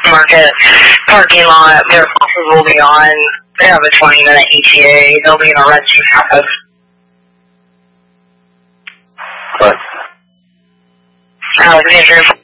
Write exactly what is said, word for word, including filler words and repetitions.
market parking lot. Their buses will be on. They have a twenty minute E T A. They'll be in a rescue campus. What? Alexandria.